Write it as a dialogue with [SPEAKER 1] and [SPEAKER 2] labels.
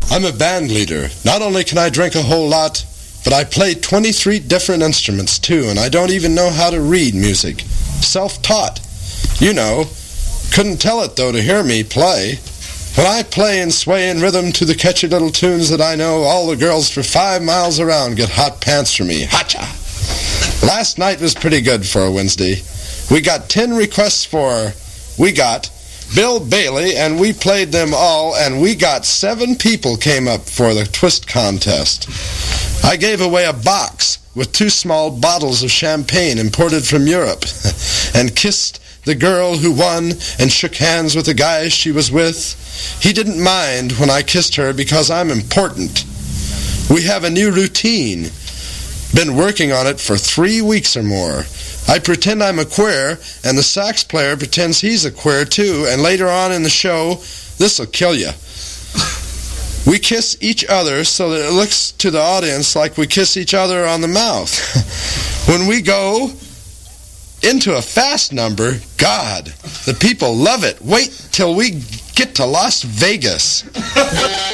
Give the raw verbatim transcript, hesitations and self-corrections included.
[SPEAKER 1] I'm a band leader. Not only can I drink a whole lot, but I play twenty-three different instruments too, and I don't even know how to read music. Self-taught. You know. Couldn't tell it, though, to hear me play. When I play and sway in rhythm to the catchy little tunes that I know, all the girls for five miles around get hot pants from me. Hacha! Last night was pretty good for a Wednesday. We got ten requests for... We got... Bill Bailey, and we played them all, and we got seven people came up for the twist contest. I gave away a box with two small bottles of champagne imported from Europe, and kissed the girl who won and shook hands with the guy she was with. He didn't mind when I kissed her because I'm important. We have a new routine. Been working on it for three weeks or more. I pretend I'm a queer, and the sax player pretends he's a queer too, and later on in the show, this'll kill you. We kiss each other so that it looks to the audience like we kiss each other on the mouth. When we go into a fast number, God, the people love it. Wait till we get to Las Vegas.